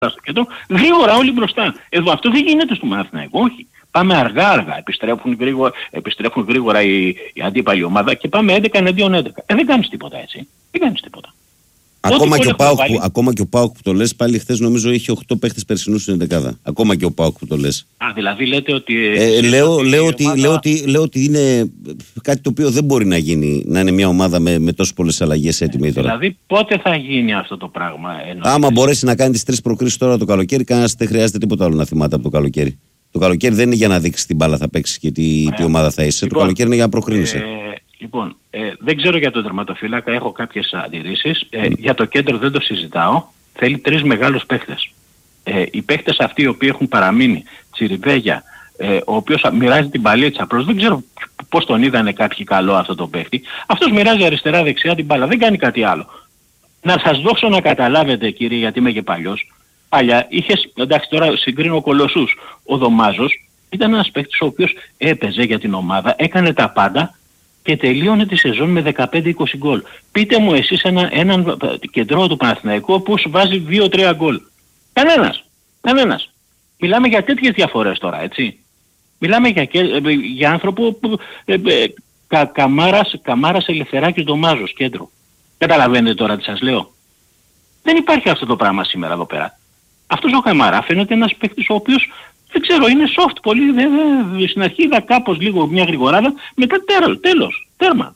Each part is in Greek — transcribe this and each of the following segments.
στο κέντρο, γρήγορα όλοι μπροστά. Εδώ αυτό δεν γίνεται στο Παναθηναϊκό, όχι. Πάμε αργά, επιστρέφουν γρήγορα η αντίπαλη ομάδα και πάμε 11 εναντίον 11. Δεν κάνεις τίποτα έτσι. Δεν κάνεις τίποτα. Ακόμα και ο ΠΑΟΚ που το λες, πάλι χθες νομίζω είχε 8 παίχτες περσινούς στην 11. Ακόμα και ο ΠΑΟΚ που το λες. Δηλαδή λέτε ότι... Λέω ότι είναι κάτι το οποίο δεν μπορεί να γίνει, να είναι μια ομάδα με τόσες πολλές αλλαγές έτοιμη τώρα. Δηλαδή πότε θα γίνει αυτό το πράγμα? Άμα μπορέσει να κάνει τις 3 προκρίσεις τώρα το καλοκαίρι, κανένας δεν χρειάζεται τίποτα άλλο να θυμάται από το καλοκαίρι. Το καλοκαίρι δεν είναι για να δείξει την μπάλα θα παίξει και τι ομάδα θα είσαι. Το καλοκαίρι είναι για να προκρίνεσαι. Λοιπόν, δεν ξέρω για τον τερματοφύλακα, έχω κάποιες αντιρρήσεις. Για το κέντρο δεν το συζητάω. Θέλει 3 μεγάλους παίχτες. Οι παίχτες αυτοί οι οποίοι έχουν παραμείνει, Τσιριβέγια, ο οποίος μοιράζει την παλίτσα, απλώς δεν ξέρω πώς τον είδανε κάποιοι καλό αυτό το παίχτη. Αυτός μοιράζει αριστερά-δεξιά την μπάλα, δεν κάνει κάτι άλλο. Να σας δώσω να καταλάβετε, κύριε, γιατί είμαι και παλιός. Παλιά είχες, εντάξει τώρα συγκρίνω κολοσσούς, ο Δωμάζος ήταν ένας παίχτης ο οποίος έπαιζε για την ομάδα, έκανε τα πάντα και τελείωνε τη σεζόν με 15-20 γκολ. Πείτε μου εσείς έναν κεντρό του Παναθηναϊκού που βάζει 2-3 γκολ. Κανένας. Μιλάμε για τέτοιες διαφορές τώρα, έτσι. Μιλάμε για άνθρωπο που Καμάρας Ελευθεράκης Δωμάζος κέντρο. Καταλαβαίνετε τώρα τι σας λέω? Δεν υπάρχει αυτό το πράγμα σήμερα εδώ πέρα. Αυτός ο Καμάρα φαίνεται ένας παίκτης ο οποίος, δεν ξέρω, είναι soft πολύ, στην αρχή είδα κάπως λίγο μια γρηγοράδα, μετά τέρμα.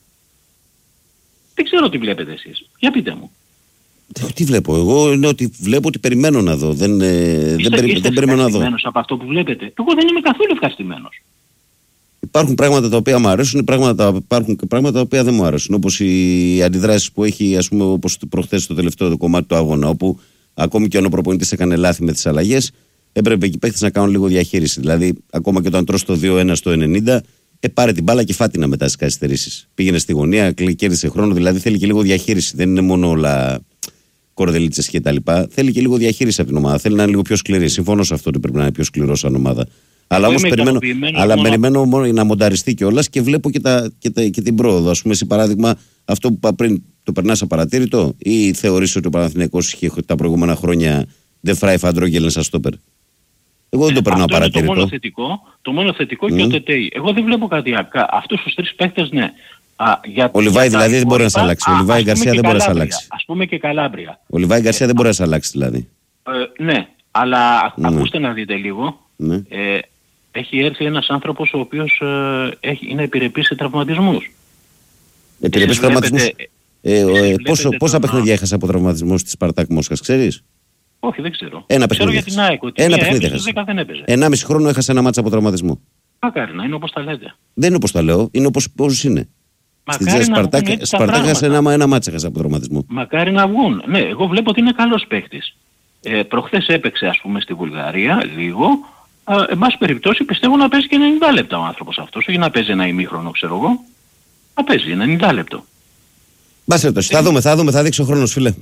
Δεν ξέρω τι βλέπετε εσείς. Για πείτε μου. Τι βλέπω εγώ, είναι ότι βλέπω ότι περιμένω να δω. Δεν περιμένω να δω. Από αυτό που βλέπετε? Εγώ δεν είμαι καθόλου ευχαριστημένος. Υπάρχουν πράγματα τα οποία μου αρέσουν, υπάρχουν και πράγματα τα οποία δεν μου αρέσουν. Όπως οι αντιδράσεις που έχει, ας πούμε, όπως προχθές στο τελευταίο κομμάτι του αγώνα, όπου ακόμη και αν ο προπονητής έκανε λάθη με τις αλλαγές, έπρεπε και οι παίκτες να κάνουν λίγο διαχείριση. Δηλαδή, ακόμα και όταν τρως το 2-1 στο 90, πάρε την μπάλα και φάτινα μετά στις καθυστερήσεις. Πήγαινε στη γωνία, κέρδισε χρόνο, δηλαδή θέλει και λίγο διαχείριση. Δεν είναι μόνο όλα κορδελίτσες και τα λοιπά. Θέλει και λίγο διαχείριση από την ομάδα. Θέλει να είναι λίγο πιο σκληρή. Συμφωνώ σε αυτό ότι πρέπει να είναι πιο σκληρό σαν ομάδα. Αλλά όμως περιμένω μόνο να μονταριστεί κιόλας και βλέπω και την πρόοδο. Ας πούμε, σε παράδειγμα, αυτό που είπα πριν, το περνάς απαρατήρητο ή θεωρείς ότι ο Παναθηναϊκός είχε τα προηγούμενα χρόνια δεν φράει φαντρόγγελεν σαν στόπερ? Εγώ δεν το περνάω απαρατήρητο. Το μόνο θετικό και ο Τετέι. Εγώ δεν βλέπω κάτι. Αυτούς τους 3 παίχτες, ναι. Ο Λιβάη δηλαδή δεν μπορεί να σε αλλάξει. Ο Λιβάη Γκαρσία δεν μπορεί να σε αλλάξει. Ας πούμε και Καλάμπρια. Ο Λιβάη Γκαρσία δεν μπορεί να σε αλλάξει δηλαδή. Ναι, αλλά ακούστε να δείτε λίγο. Ναι. Έχει έρθει ένας άνθρωπος ο οποίος είναι επιρρεπής σε τραυματισμούς. Επιρρεπής σε τραυματισμούς. Πόσα παιχνίδια έχασε από τραυματισμούς στη Σπαρτάκ Μόσχας, ξέρεις? Όχι, δεν ξέρω. Ένα ξέρω παιχνίδι. Για την ΑΕΚ. Ένα παιχνίδι έχασε. 1,5 χρόνο έχασε ένα μάτσα από τραυματισμό. Μακάρι να είναι όπως τα λέτε. Δεν είναι όπως τα λέω, είναι όπως είναι. Στη Σπαρτάκ έχασε ένα μάτσα έχασε από τραυματισμό. Μακάρι να βγουν. Ναι, εγώ βλέπω ότι είναι καλός παίκτης. Προχθές έπαιξε, ας πούμε, στη Βουλγαρία λίγο. Εν πάση περιπτώσει πιστεύω να παίζει και 90 λεπτά ο άνθρωπος αυτός. Όχι να παίζει ένα ημίχρονο, ξέρω εγώ. Να παίζει 90 λεπτό. Θα δούμε, θα δείξει ο χρόνος, φίλε.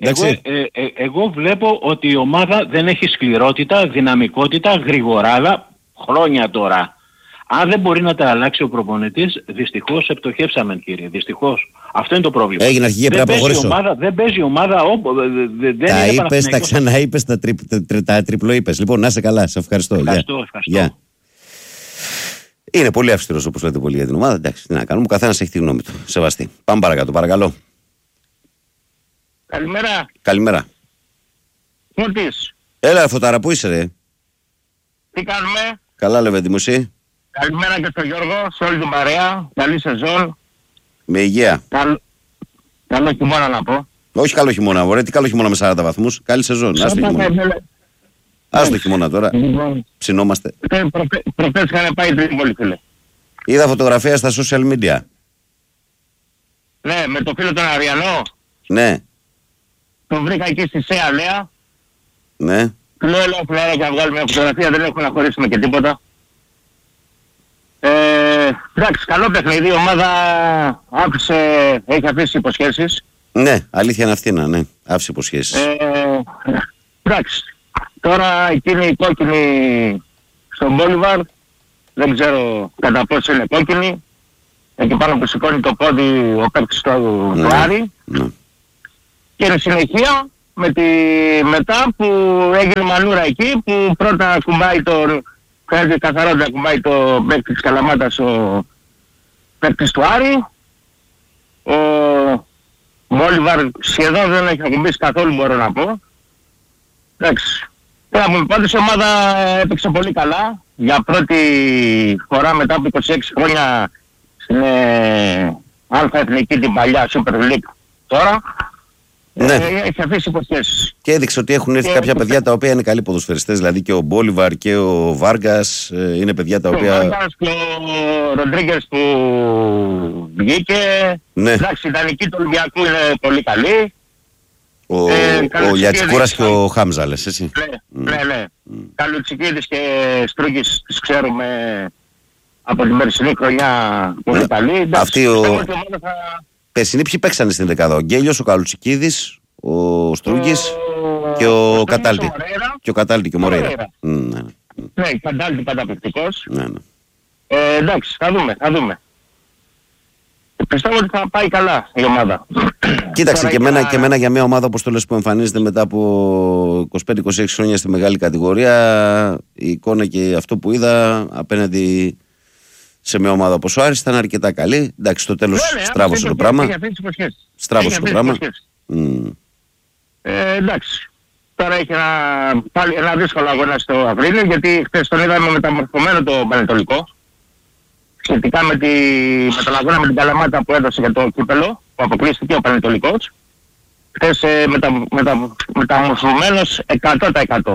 Εγώ βλέπω ότι η ομάδα δεν έχει σκληρότητα, δυναμικότητα, γρηγοράδα χρόνια τώρα. Αν δεν μπορεί να τα αλλάξει ο προπονητής, δυστυχώς επιτοχεύσαμε, κύριε. Δυστυχώς. Αυτό είναι το πρόβλημα. Έγινε αρχηγέ, πρέπει να προχωρήσω. Δεν παίζει ομάδα όπου τα είπες, τα ξαναείπες, τα τριπλοείπες. Λοιπόν, να είσαι καλά, σε ευχαριστώ. Ευχαριστώ. Είναι πολύ αυστηρός, όπως λέτε πολύ, για την ομάδα. Εντάξει, τι να κάνουμε, ο καθένας έχει τη γνώμη του. Σεβαστή. Πάμε παρακάτω, παρακαλώ. Καλημέρα. Φώτης. Έλα, Φωτάρα, πού είσαι, ρε? Τι κάνουμε? Καλά, Λεβέντη μου, εσύ? Καλημέρα και στον Γιώργο, σε όλη την παρέα. Καλή σεζόν. Με υγεία. Καλό χειμώνα να πω. Όχι καλό χειμώνα, ωραία. Τι καλό χειμώνα με 40 βαθμούς. Καλή σεζόν. Ας το χειμώνα τώρα. Ψινόμαστε. Προχθές είχαν πάει Τρίπολη, φίλε. Είδα φωτογραφία στα social media. Ναι, με το φίλο τον Αριανό. Ναι. Τον βρήκα εκεί στη ΣΕΑ Λέα. Ναι. Του λέω, έλα και να βγάλουμε μια φωτογραφία, δεν έχουμε να χωρίσουμε και τίποτα. Εντάξει, καλό παιχνίδι, η ομάδα έχει αφήσει υποσχέσεις. Ναι, αλήθεια είναι αυτή, ναι, άφησε υποσχέσεις. Εντάξει, τώρα εκείνη η κόκκινη στον Μπόλιβαρ, δεν ξέρω κατά πόσο είναι κόκκινη. Εκεί πάνω που σηκώνει το πόδι ο παίκτης του Άρη. Ναι. Και εν συνεχεία μετά που έγινε μανούρα εκεί, που πρώτα κουμπάει φαίνεται καθαρότητα κουμπάει το παίκτη της Καλαμάτας, ο παίκτης του Άρη. Ο Μπόλιβαρ σχεδόν δεν έχει ακουμπήσει καθόλου, μπορώ να πω. Εντάξει. Πάντως η ομάδα έπαιξε πολύ καλά. Για πρώτη φορά μετά από 26 χρόνια στην Αλφα Εθνική, την παλιά Super League τώρα. Ναι. Έχει αφήσει υποθέσεις. Και έδειξε ότι έχουν έρθει κάποια παιδιά τα οποία είναι καλοί ποδοσφαιριστές. Δηλαδή και ο Μπόλιβαρ και ο Βάργας είναι παιδιά τα οποία... Ο Βάργας και ο Ροντρίγκες που βγήκε. Ναι. Εντάξει, η ιδανική του Ολυμπιακού είναι πολύ καλή. Ο Λιατσικούρας και ο Χάμζα, λες εσύ. Ναι. Καλουτσικίδης και Στρούγκης τις ξέρουμε από την περσινή χρονιά πολύ καλή. Αυτοί περσινοί ποιοι παίξανε στην δεκάδα? Ο Γκέλιος, ο Καλουτσικίδης, ο Στρούγκης και ο Κατάλτη. Και ο Κατάλτη και ο Μορέιρα. Ναι, ο Κατάλτη καταπληκτικός. Ναι. Εντάξει, θα δούμε. Πιστεύω ότι θα πάει καλά η ομάδα. Κοίταξε, και εμένα για μια ομάδα όπως το λες που εμφανίζεται μετά από 25-26 χρόνια στη μεγάλη κατηγορία, η εικόνα και αυτό που είδα απέναντι σε μια ομάδα όπως ο Άρης ήταν αρκετά καλή. Εντάξει, στο τέλος στράβωσε το πράγμα. Στράβωσε το πράγμα. Εντάξει. Τώρα έχει πάλι ένα δύσκολο αγώνα στο Απρίλιο, γιατί χθες τον είδαμε μεταμορφωμένο το Πανετολικό. Σχετικά με τον αγώνα με την Καλαμάτα που έδωσε για το κύπελο, που αποκλείστηκε ο Πανετολικός. Χθες μεταμορφωμένος 100%.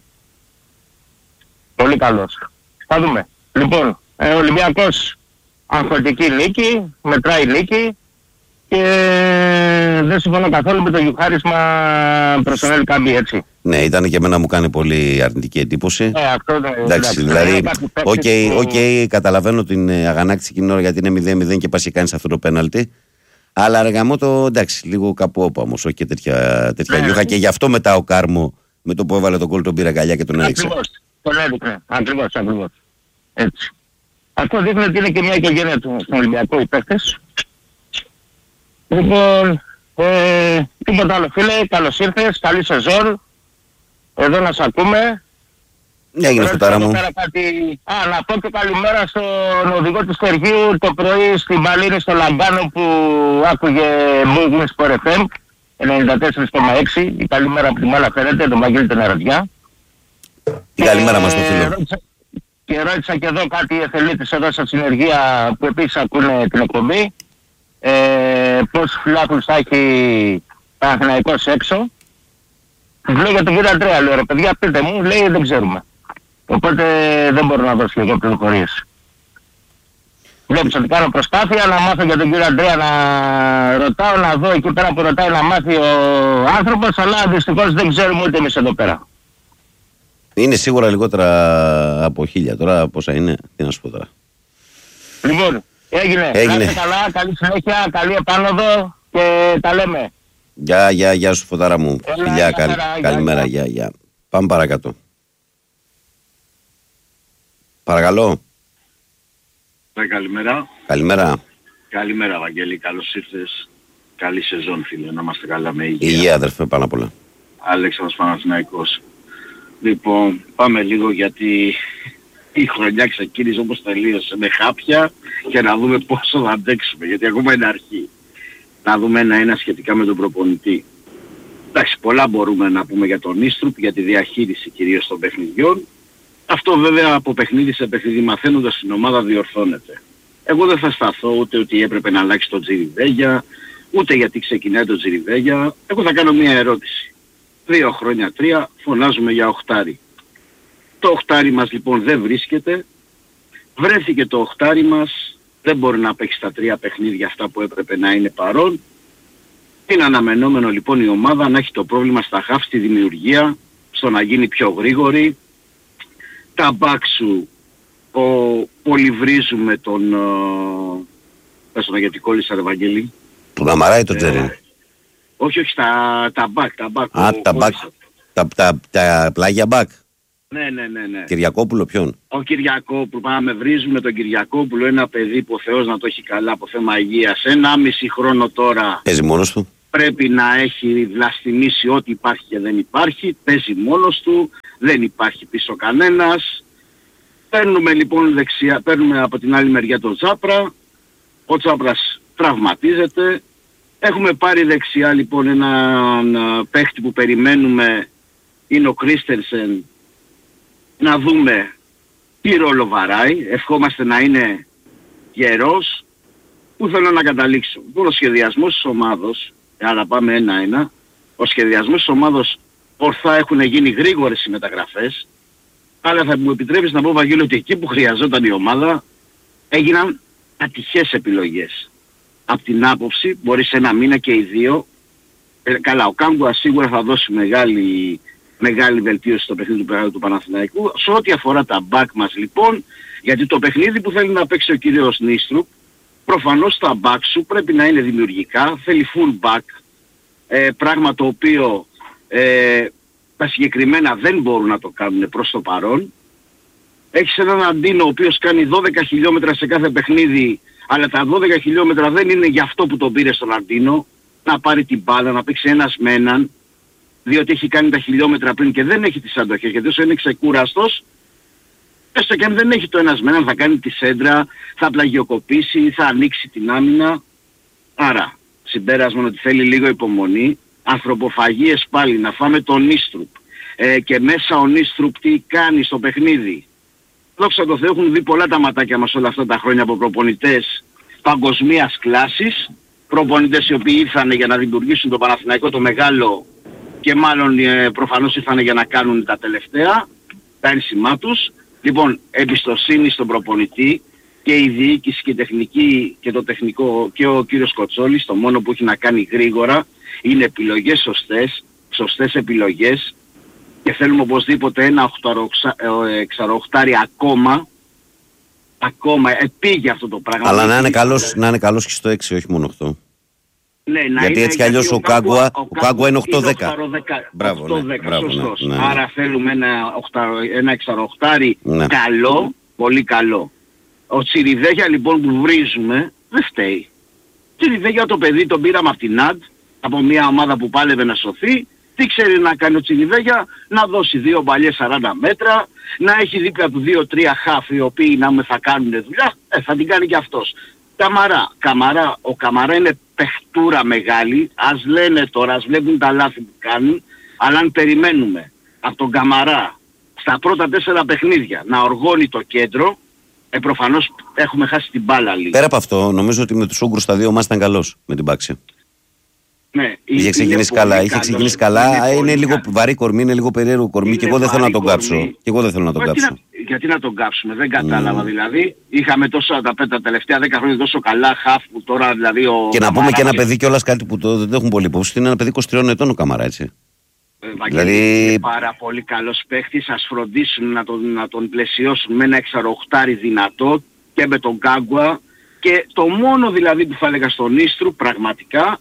Πολύ καλός. Θα δούμε. Λοιπόν, ο Ολυμπιακός αγχωτική νίκη, μετράει νίκη και δεν συμφωνώ καθόλου με το γιουχάρισμα προς τον Ελ Καμπή, έτσι. Ναι, ήταν και εμένα μου κάνει πολύ αρνητική εντύπωση. Αυτό εντάξει, δηλαδή, καταλαβαίνω την αγανάκτηση εκείνη την ώρα γιατί είναι 0-0 και πας και κάνεις αυτό το πέναλτι. Αλλά αργαμό το εντάξει, λίγο κάπου όπα όμως, όχι και τέτοια γιούχα. Και γι' αυτό μετά ο Κάρμο με το που έβαλε τον γκολ τον πήρε αγκαλιά και τον έριξε. Τον έδειχνε, ακριβώς. Έτσι. Αυτό δείχνει ότι είναι και μια οικογένεια του στον Ολυμπιακό οι παίκτες. Λοιπόν, τίποτα άλλο φίλε, καλώς ήρθες, καλή σεζόν. Εδώ να σ' ακούμε. Έγινε Φωτάρα μου. Να πω και καλημέρα στον οδηγό του Στεργίου το πρωί στην Παλίνη στο Λαγκάνο που άκουγε Moving Sport FM 94,6. Η καλημέρα από τη Μάλα φαίνεται, τον Βαγγέλη τον Αεροδιά. Η καλημέρα μας το φίλο. Και ρώτησα και εδώ κάτι εθελίτες εδώ στα συνεργεία που επίσης ακούνε την εκπομπή. Πόσους φιλάθλους θα έχει Παναθηναϊκός έξω. Τους λέω για τον κύριο Αντρέα, λέω ρε παιδιά πείτε μου, λέει δεν ξέρουμε. Οπότε δεν μπορώ να δώσω εγώ πληροφορίες. Βλέπεις ότι κάνω προσπάθεια να μάθω για τον κύριο Αντρέα, να ρωτάω, να δω εκεί πέρα που ρωτάει να μάθει ο άνθρωπος, αλλά δυστυχώς δεν ξέρουμε ούτε εμείς εδώ πέρα. Είναι σίγουρα λιγότερα από 1000. Τώρα πόσα είναι, τι να σου πω τώρα. Λοιπόν, έγινε. Κάτσε καλά, καλή συνέχεια, καλή επάνωδο και τα λέμε. Γεια σου Φωτάρα μου. Φιλιά, καλημέρα, γεια. Πάμε παρακάτω. Παρακαλώ. Καλημέρα. Καλημέρα Βαγγέλη, καλώς ήρθες. Καλή σεζόν φίλε, να είμαστε καλά με υγεία. Υγεία αδερφέ, πάνω απ' όλα. Αλέξανδρος Παναθηναϊκός. Λοιπόν, πάμε λίγο γιατί η χρονιά ξεκίνησε όπως τελείωσε με χάπια και να δούμε πόσο θα αντέξουμε, γιατί ακόμα είναι αρχή. Να δούμε ένα σχετικά με τον προπονητή. Εντάξει, πολλά μπορούμε να πούμε για τον Ίστρουπ, για τη διαχείριση κυρίως των παιχνιδιών. Αυτό βέβαια από παιχνίδι σε παιχνίδι μαθαίνοντας την ομάδα διορθώνεται. Εγώ δεν θα σταθώ ούτε ότι έπρεπε να αλλάξει τον Τζιριβέγια, ούτε γιατί ξεκινάει τον Τζιριβέγια. Εγώ θα κάνω μια ερώτηση. 2 χρόνια, 3, φωνάζουμε για οχτάρι. Το οχτάρι μας λοιπόν δεν βρίσκεται. Βρέθηκε το οχτάρι μας, δεν μπορεί να παίξει τα 3 παιχνίδια αυτά που έπρεπε να είναι παρόν. Είναι αναμενόμενο λοιπόν η ομάδα να έχει το πρόβλημα στα χαφ, στη δημιουργία, στο να γίνει πιο γρήγορη. Τα μπακ σου πολυβρίζουμε τον... πες το γιατί κόλλησα ρε Βαγγέλη. Τον Καμαρά τον Τζέριν. Όχι, τα μπακ. Τα πλάγια μπακ. Ναι. Κυριακόπουλο ποιον? Ο Κυριακόπουλο, πάμε βρίζουμε τον Κυριακόπουλο, ένα παιδί που ο Θεός να το έχει καλά από θέμα υγείας. 1,5 χρόνο τώρα. Παίζει μόνος του. πρέπει να έχει βλαστημίσει ό,τι υπάρχει και δεν υπάρχει, παίζει μόνος του, δεν υπάρχει πίσω κανένας. Παίρνουμε λοιπόν δεξιά, παίρνουμε από την άλλη μεριά τον Τσάπρα, ο Τσάπρας τραυματίζεται. Έχουμε πάρει δεξιά λοιπόν έναν παίχτη που περιμένουμε, είναι ο Κρίστενσεν, να δούμε τι ρόλο βαράει, ευχόμαστε να είναι γερός. Πού θέλω να καταλήξω? Ο σχεδιασμός της ομάδος, άρα πάμε ένα-ένα, ο σχεδιασμός της ομάδος ορθά έχουν γίνει γρήγορες οι μεταγραφές, αλλά θα μου επιτρέπεις να πω, Βαγγέλη, ότι εκεί που χρειαζόταν η ομάδα έγιναν ατυχές επιλογές. Απ' την άποψη, μπορεί σε ένα μήνα και οι δύο, καλά, ο Κάγκουα σίγουρα θα δώσει μεγάλη βελτίωση στο παιχνίδι του Παναθηναϊκού. Σε ό,τι αφορά τα back μας λοιπόν, γιατί το παιχνίδι που θέλει να παίξει ο κύριος Νίστρουπ, προφανώς τα back σου πρέπει να είναι δημιουργικά, θέλει full back, πράγμα το οποίο τα συγκεκριμένα δεν μπορούν να το κάνουν προς το παρόν. Έχεις έναν Αντίνο ο οποίος κάνει 12 χιλιόμετρα σε κάθε παιχνίδι, αλλά τα 12 χιλιόμετρα δεν είναι για αυτό που τον πήρε στον Αντίνο, να πάρει την μπάλα, να παίξει ένας με έναν, διότι έχει κάνει τα χιλιόμετρα πριν και δεν έχει τις αντοχές, γιατί όσο είναι ξεκούραστος, έστω και αν δεν έχει το ένας με έναν, θα κάνει τη σέντρα, θα πλαγιοκοπήσει, θα ανοίξει την άμυνα. Άρα, συμπέρασμα ότι θέλει λίγο υπομονή, ανθρωποφαγίες πάλι, να φάμε τον Νίστρουπ, και μέσα ο Νίστρουπ τι κάνει στο παιχνίδι. Δόξα τω Θεώ, έχουν δει πολλά τα ματάκια μας όλα αυτά τα χρόνια από προπονητές παγκοσμίας κλάσης, προπονητές οι οποίοι ήρθαν για να δημιουργήσουν το Παναθηναϊκό το μεγάλο και μάλλον προφανώς ήρθαν για να κάνουν τα τελευταία, τα ένσημά τους. Λοιπόν, εμπιστοσύνη στον προπονητή και η διοίκηση και η τεχνική και το τεχνικό και ο κύριος Κοτσόλης, το μόνο που έχει να κάνει γρήγορα είναι επιλογές σωστές επιλογές, και θέλουμε οπωσδήποτε ένα εξαροχτάρι ακόμα επήγε αυτό το πράγμα. Αλλά να είναι καλός και στο 6, όχι μόνο 8. Ναι, γιατί έτσι κι αλλιώς ο Κάγκουα είναι 8-10. Μπράβο, 8-10, σωστός. Ναι. Άρα θέλουμε ένα εξαροχτάρι καλό, πολύ καλό. Ο Τσιριδέγια λοιπόν που βρίζουμε δεν φταίει. Τσιριδέγια το παιδί τον πήραμε από την ΑΔ, από μια ομάδα που πάλευε να σωθεί. Τι ξέρει να κάνει ο Τσιριδέγια? Να δώσει 2 μπαλιές 40 μέτρα, να έχει δίπλα του 2-3 χάφοι οι οποίοι να θα κάνουν δουλειά, θα την κάνει και αυτός. Ο Καμαρά είναι παιχτούρα μεγάλη, ας λένε τώρα, ας βλέπουν τα λάθη που κάνουν, αλλά αν περιμένουμε από τον Καμαρά στα πρώτα 4 παιχνίδια να οργώνει το κέντρο, προφανώς έχουμε χάσει την μπάλα λίγο. Πέρα από αυτό, νομίζω ότι με τους Ούγκρους τα 2 μας ήταν καλός με την Πάξη. Ναι, είχε ξεκινήσει καλά, είναι λίγο βαρύ κορμί, είναι λίγο περίεργο κορμί και εγώ δεν θέλω να τον κάψω. Γιατί να τον κάψουμε, δεν κατάλαβα δηλαδή. Είχαμε τα τελευταία 10 χρόνια τόσο καλά χαφ που τώρα δηλαδή Και να πούμε και ένα παιδί κιόλας κάτι που δεν έχουν πολύ υπόψη, είναι ένα παιδί 23 ετών ο Καμαρά, έτσι. Δηλαδή είναι πάρα πολύ καλός παίχτης, ας φροντίσουν να τον πλαισιώσουν με ένα εξαροχτάρι δυνατό και με τον Κάγκουα, και το μόνο δηλαδή που θα έλεγα στον Νίστρουπ πραγματικά,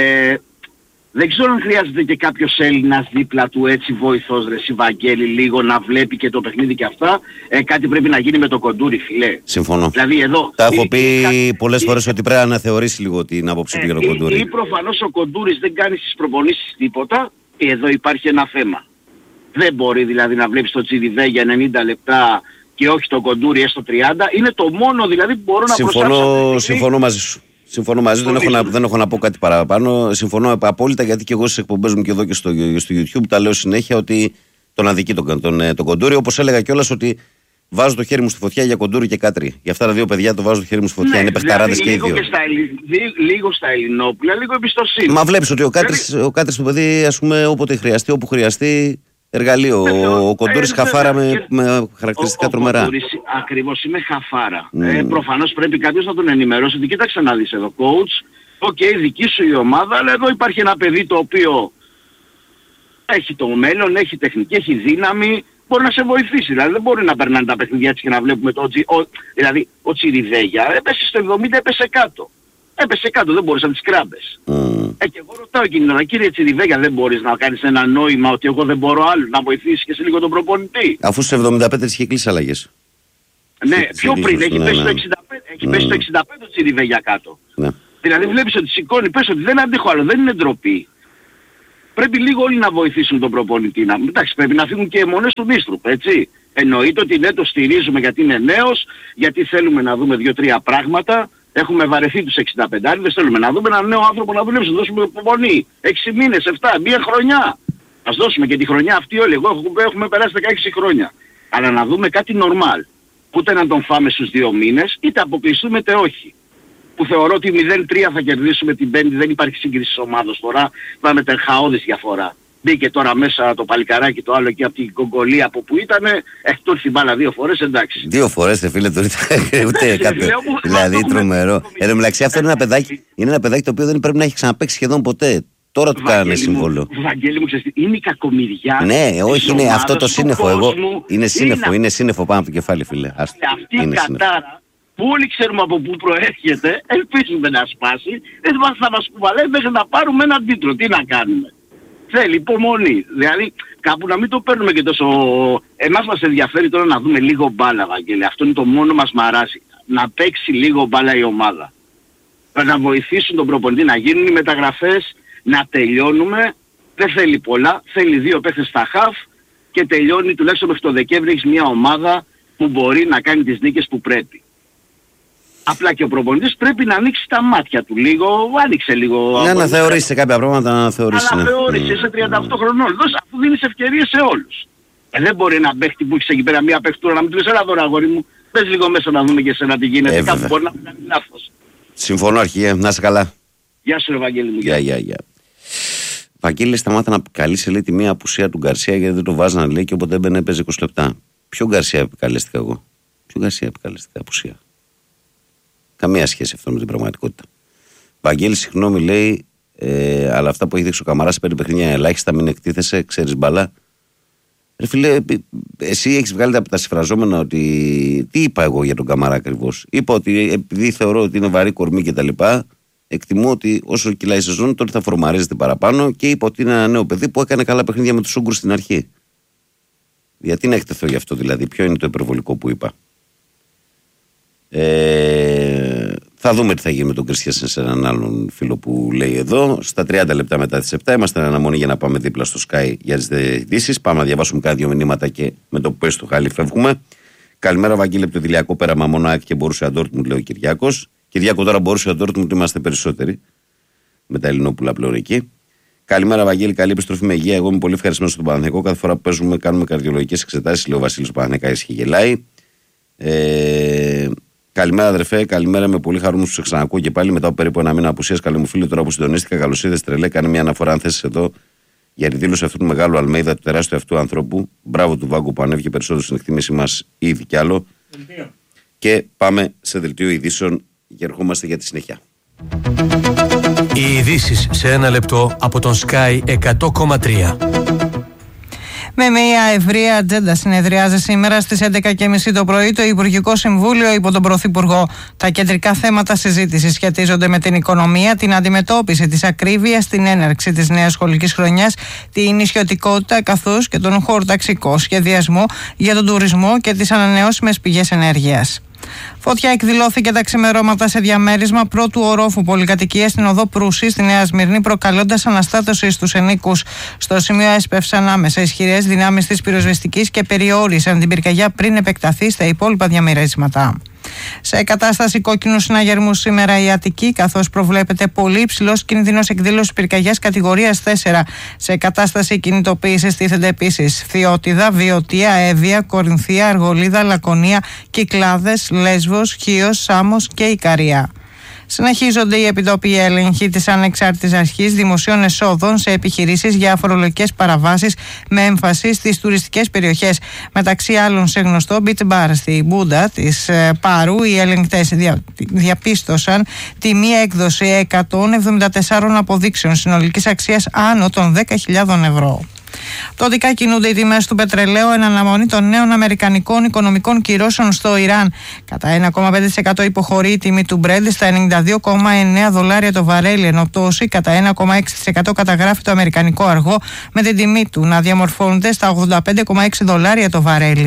δεν ξέρω αν χρειάζεται και κάποιος Έλληνας δίπλα του έτσι βοηθός, ρε Βαγγέλη, λίγο να βλέπει και το παιχνίδι και αυτά. Κάτι πρέπει να γίνει με το Κοντούρι, φιλέ. Συμφωνώ. Δηλαδή εδώ, τα έχω πει πολλές φορές ότι πρέπει να αναθεωρήσει λίγο την άποψη του για τον Κοντούρι. Ή προφανώς ο Κοντούρης δεν κάνει στις προπονήσεις τίποτα, και εδώ υπάρχει ένα θέμα. Δεν μπορεί δηλαδή να βλέπεις το Τσιριβέ για 90 λεπτά και όχι το Κοντούρι έστω 30. Είναι το μόνο δηλαδή που μπορώ να προσθέσω. Συμφωνώ μαζί σου. Δεν έχω να πω κάτι παραπάνω. Συμφωνώ απόλυτα, γιατί και εγώ στις εκπομπές μου και εδώ και στο YouTube τα λέω συνέχεια ότι τον αδικεί τον Κοντούρι. Όπως έλεγα κιόλας ότι βάζω το χέρι μου στη φωτιά για Κοντούρι και Κάτρι. Για αυτά τα 2 παιδιά το βάζω το χέρι μου στη φωτιά. Ναι, είναι παιχταράδες και οι 2. Λίγο στα Ελληνόπουλα, λίγο εμπιστοσύνη. Μα βλέπεις ότι ο Κάτρις το παιδί, ας πούμε, όποτε χρειαστεί, όπου χρειαστεί, εργαλείο. Ο Κοντούρης χαφάρα με χαρακτηριστικά τρομερά. Ο Κοντούρης ακριβώς είναι χαφάρα. Προφανώς πρέπει κάποιος να τον ενημερώσει ότι κοίταξε να δεις εδώ, coach, δική σου η ομάδα, αλλά εδώ υπάρχει ένα παιδί το οποίο έχει το μέλλον, έχει τεχνική, έχει δύναμη, μπορεί να σε βοηθήσει. Δηλαδή δεν μπορεί να περνάνε τα παιχνίδια έτσι και να βλέπουμε δηλαδή ο Τσιριδέγια έπεσε στο 70, έπεσε κάτω. Έπεσε κάτω, δεν μπορείς να τις κράμπες. Και εγώ ρωτάω εκείνη ώρα, κύριε Τσιριβέγια, δεν μπορείς να κάνεις ένα νόημα ότι εγώ δεν μπορώ άλλο, να βοηθήσεις και σε λίγο τον προπονητή? Αφού στις 75 είχε κλείσει αλλαγές. Ναι, πιο πριν, έχει πέσει το 65 ο Τσιριβέγια κάτω. Ναι. Δηλαδή βλέπεις ότι σηκώνει, πες ότι δεν αντέχω άλλο, δεν είναι ντροπή. Πρέπει λίγο όλοι να βοηθήσουν τον προπονητή. Εντάξει, πρέπει να φύγουν και οι αιμονές του Δίστρουπ, έτσι. Εννοείται ότι ναι, το στηρίζουμε γιατί είναι νέος, γιατί θέλουμε να δούμε 2-3 πράγματα. Έχουμε βαρεθεί τους 65, θέλουμε να δούμε έναν νέο άνθρωπο να δουλέψει, να δώσουμε υπομονή. 6 μήνες, 7, μία χρονιά. Ας δώσουμε και τη χρονιά αυτή όλοι. Έχουμε περάσει 16 χρόνια. Αλλά να δούμε κάτι normal. Ούτε να τον φάμε στους 2 μήνες, είτε αποκλειστούμε είτε όχι. Που θεωρώ ότι 0-3 θα κερδίσουμε την Πέμπτη, δεν υπάρχει σύγκριση της ομάδας τώρα. Πάμε τερχαώδης διαφορά. Μπήκε τώρα μέσα το παλικαράκι το άλλο εκεί από την Κογκολία από που ήτανε, του ήρθε η μπάλα 2 φορές, εντάξει. 2 φορές φίλε, το ήρθε ούτε κάποιο. Δηλαδή τρομερό. Εν τω μεταξύ αυτό είναι ένα παιδάκι το οποίο δεν πρέπει να έχει ξαναπαίξει σχεδόν ποτέ. Τώρα του κάνανε σύμβολο. Βαγγέλη μου, ξέρεις, είναι η κακομοιριά. Ναι, όχι, είναι αυτό το σύννεφο. Εγώ είναι σύννεφο πάνω από το κεφάλι, φίλε. Αυτή η κατάρα που όλοι ξέρουμε από πού προέρχεται, ελπίζουμε να σπάσει, δεν θα μας κουβαλάει μέχρι να πάρουμε έναν τίτλο. Τι να κάνουμε. Θέλει υπομονή. Δηλαδή κάπου να μην το παίρνουμε και τόσο. Εμάς μας ενδιαφέρει τώρα να δούμε λίγο μπάλα, Βαγγέλη. Αυτό είναι το μόνο μας μαράζει. Να παίξει λίγο μπάλα η ομάδα. Να βοηθήσουν τον προπονητή, να γίνουν οι μεταγραφές, να τελειώνουμε. Δεν θέλει πολλά. Θέλει 2 παίχτες στα χαφ και τελειώνει τουλάχιστον μέχρι το Δεκέμβρη. Έχεις μια ομάδα που μπορεί να κάνει τις νίκες που πρέπει. Απλά και ο προπονητής πρέπει να ανοίξει τα μάτια του λίγο, άνοιξε λίγο. Ναι, να θεωρήσει κάποια πράγματα, να θεωρήσει. Αλλά θεώρησε σε 38 χρονών. Αφού δίνεις ευκαιρίες σε όλους. Δεν μπορεί ένα παίχτη που έχεις εκεί πέρα μια παιχτούρα να μην του λες έλα τώρα αγόρι μου, πες λίγο μέσα να δούμε και εσένα τι γίνεται. Κάπου μπορεί να κάνει λάθος. Συμφωνώ αρχηγέ, να είσαι καλά. Γεια σου ρε Βαγγέλη μου. Γεια. Βαγγέλη σταμάτα να καλείσαι λέει τη μία απουσία του Γκαρσία γιατί δεν το βάζανε λέει και όποτε έμπαινε έπαιζε 20 λεπτά. Ποιο Γκαρσία επικαλέστηκα εγώ. Ποιο Γκαρσία επικαλέστηκα απουσία. Καμία σχέση αυτό με την πραγματικότητα. Βαγγέλη, συγγνώμη, λέει, αλλά αυτά που έχει δείξει ο Καμαράς σε 5 παιχνίδια είναι ελάχιστα, μην εκτίθεσαι, ξέρεις μπαλά. Ρε φίλε, εσύ έχεις βγάλει από τα συμφραζόμενα ότι. Τι είπα εγώ για τον Καμαρά ακριβώς. Είπα ότι επειδή θεωρώ ότι είναι βαρύ κορμί κτλ., εκτιμώ ότι όσο κυλάει η σεζόν τότε θα φορμαρίζεται παραπάνω και είπα ότι είναι ένα νέο παιδί που έκανε καλά παιχνίδια με τους Ούγκρους στην αρχή. Γιατί να εκτεθώ γι' αυτό δηλαδή, ποιο είναι το υπερβολικό που είπα. Θα δούμε τι θα γίνει με τον Κρίστιανσεν σε έναν άλλον φίλο που λέει εδώ. Στα 30 λεπτά μετά τις 7 είμαστε εν αναμονή για να πάμε δίπλα στο Sky για τις ειδήσεις. Πάμε να διαβάσουμε κάνα 2 μηνύματα και με το που πέσει το χάλι φεύγουμε. Καλημέρα, Βαγγέλη, από το Δηλιακό πέραμα μόνο ΑΕΚ και Μπορούσια Ντόρτμουντ, λέει ο Κυριάκος. Κυριάκο, τώρα Μπορούσια Ντόρτμουντ είμαστε περισσότεροι. Με τα Ελληνόπουλα πλέον εκεί. Καλημέρα, Βαγγέλη, καλή επιστροφή με υγεία. Εγώ είμαι πολύ ευχαριστημένος στον Παναθηναϊκό. Κάθε φορά που παίζουμε, κάνουμε καρδιολογικές εξετάσεις. Λέει ο Βασίλης, ο Παναθηναϊκός και γελάει. Καλημέρα, αδερφέ. Καλημέρα, με πολύ χαρούμενο που σε ξανακούω και πάλι μετά από περίπου 1 μήνα απουσίας. Καλή μου φίλη, τώρα που συντονίστηκα. Καλώς ήρθες, τρελέ. Κάνει μια αναφορά, αν θες εδώ, για τη δήλωση αυτού του μεγάλου Αλμέιδα, του τεράστιου αυτού ανθρώπου. Μπράβο του Βάγκου που ανέβηκε περισσότερο στην εκτίμηση μας ήδη κι άλλο. Και πάμε σε δελτίο ειδήσεων και ερχόμαστε για τη συνέχεια. Οι ειδήσεις σε 1 λεπτό από τον Sky 100,3. Με μια ευρεία ατζέντα συνεδριάζει σήμερα στις 11.30 το πρωί το Υπουργικό Συμβούλιο υπό τον Πρωθυπουργό. Τα κεντρικά θέματα συζήτησης σχετίζονται με την οικονομία, την αντιμετώπιση της ακρίβειας, την έναρξη της νέας σχολικής χρονιάς, την νησιωτικότητα καθώς και τον χωροταξικό σχεδιασμό για τον τουρισμό και τις ανανεώσιμες πηγές ενέργειας. Φωτιά εκδηλώθηκε τα ξημερώματα σε διαμέρισμα πρώτου ορόφου πολυκατοικίας στην οδό Προύση στη Νέα Σμύρνη, προκαλώντας αναστάτωση στους ενίκους. Στο σημείο έσπευσαν άμεσα ισχυρές δυνάμεις της πυροσβεστικής και περιόρισαν την πυρκαγιά πριν επεκταθεί στα υπόλοιπα διαμερίσματα. Σε κατάσταση κόκκινου συναγερμού σήμερα η Αττική, καθώς προβλέπεται πολύ υψηλός κίνδυνος εκδήλωσης πυρκαγιάς κατηγορίας 4. Σε κατάσταση κινητοποίησης τίθενται επίσης Φθιώτιδα, Βιωτία, Εύβοια, Κορινθία, Αργολίδα, Λακωνία, Κυκλάδες, Λέσβος, Χίος, Σάμος και Ικαρία. Συνεχίζονται οι επιτόπιοι έλεγχοι της Ανεξάρτητης Αρχής Δημοσίων Εσόδων σε επιχειρήσεις για φορολογικές παραβάσεις με έμφαση στις τουριστικές περιοχές. Μεταξύ άλλων σε γνωστό beach bar στη Μπούντα της Πάρου, οι ελεγκτές διαπίστωσαν τη μία έκδοση 174 αποδείξεων συνολικής αξίας άνω των 10.000 ευρώ. Πτωτικά κινούνται οι τιμές του πετρελαίου εν αναμονή των νέων αμερικανικών οικονομικών κυρώσεων στο Ιράν. Κατά 1,5% υποχωρεί η τιμή του Brent στα $92,9 το βαρέλι, ενώ πτώση κατά 1,6% καταγράφει το αμερικανικό αργό, με την τιμή του να διαμορφώνεται στα $85,6 το βαρέλι.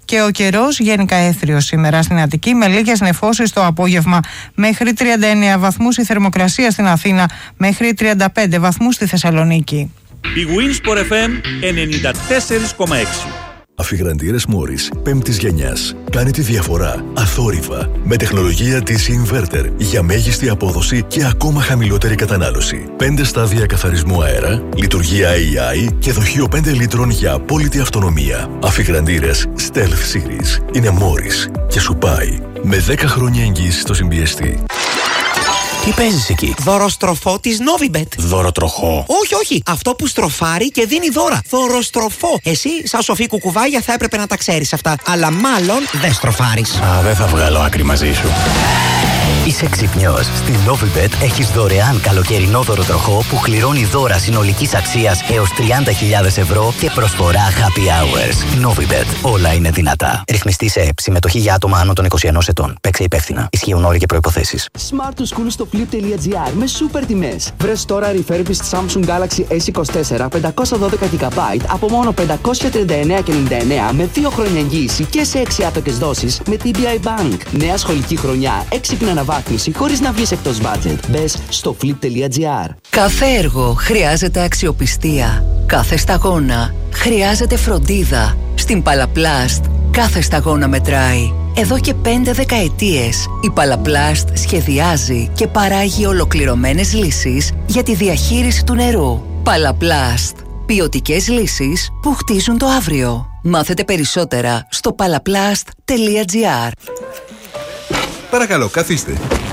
Και ο καιρός γενικά έθριος σήμερα στην Αττική, με λίγες νεφώσεις το απόγευμα. Μέχρι 39 βαθμούς η θερμοκρασία στην Αθήνα, μέχρι 35 βαθμούς στη Θεσσαλονίκη. Η Winsport FM 94,6. Αφιγραντήρες Μόρις 5ης γενιάς. Κάνει τη διαφορά αθόρυβα με τεχνολογία DC Inverter για μέγιστη απόδοση και ακόμα χαμηλότερη κατανάλωση. 5 στάδια καθαρισμού αέρα, λειτουργία AI και δοχείο 5 λίτρων για απόλυτη αυτονομία. Αφιγραντήρες Stealth Series είναι Μόρις και σου πάει με 10 χρόνια εγγύηση στο συμπιεστή. Τι παίζεις εκεί? Δωροστροφό της Novibet. Δωροτροχό? Όχι. Αυτό που στροφάρει και δίνει δώρα. Δωροστροφό. Εσύ, σαν σοφή κουκουβάγια, θα έπρεπε να τα ξέρεις αυτά. Αλλά μάλλον δεν στροφάρεις. Δεν θα βγάλω άκρη μαζί σου. Είσαι ξυπνιός. Στη Novibet έχεις δωρεάν καλοκαιρινό δωροτροχό που κληρώνει δώρα συνολικής αξίας έως 30.000 ευρώ και προσφορά happy hours. Novibet. Όλα είναι δυνατά. Ρυθμιστή σε ΕΠ. Συμμετοχή για άτομα άνω των 21 ετών. Παίξε υπεύθυνα. Ισχύουν όροι και προϋποθέσεις. Smart to School στο flip.gr με σούπερ τιμές. Βρες τώρα refurbished Samsung Galaxy S24 512 GB από μόνο 539,99 με 2 χρόνια εγγύηση και σε 6 άτοκες δόσεις με TBI Bank. Νέα σχολική χρονιά, έξυπνη αναβάθμιση χωρίς να βγεις εκτός budget. Μπες στο flip.gr. Κάθε έργο χρειάζεται αξιοπιστία. Κάθε σταγόνα χρειάζεται φροντίδα. Στην Παλαπλάστ κάθε σταγόνα μετράει. Εδώ και 5 δεκαετίες η Παλαπλάστ σχεδιάζει και παράγει ολοκληρωμένες λύσεις για τη διαχείριση του νερού. Παλαπλάστ. Ποιοτικές λύσεις που χτίζουν το αύριο. Μάθετε περισσότερα στο palaplast.gr. Παρακαλώ, καθίστε.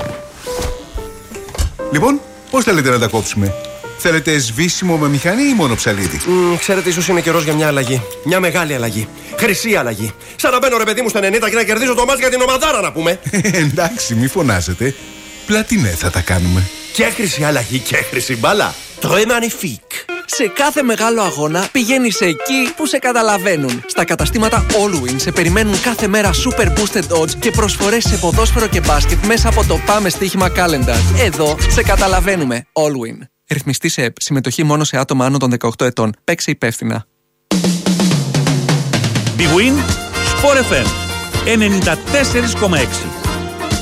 Λοιπόν, πώς θέλετε να τα κόψουμε? Θέλετε σβήσιμο με μηχανή ή μόνο ψαλίδι? Ξέρετε, ίσως είναι καιρός για μια αλλαγή. Μια μεγάλη αλλαγή. Χρυσή αλλαγή. Σαν να μπαίνω, ρε παιδί μου, στα 90 και να κερδίζω το μάτς για την ομαδάρα, να πούμε. Εντάξει, μη φωνάζετε. Πλατινέ θα τα κάνουμε. Και χρυσή αλλαγή και χρυσή μπάλα. Très magnifique. Σε κάθε μεγάλο αγώνα πηγαίνεις εκεί που σε καταλαβαίνουν. Στα καταστήματα Allwin σε περιμένουν κάθε μέρα super boosted odds και προσφορές σε ποδόσφαιρο και μπάσκετ μέσα από το Πάμε Στοίχημα Calendar. Εδώ σε καταλαβαίνουμε. Allwin. Ρυθμιστή σε ΕΠ. Συμμετοχή μόνο σε άτομα άνω των 18 ετών. Παίξε υπεύθυνα. Big Win Sport FM 94,6.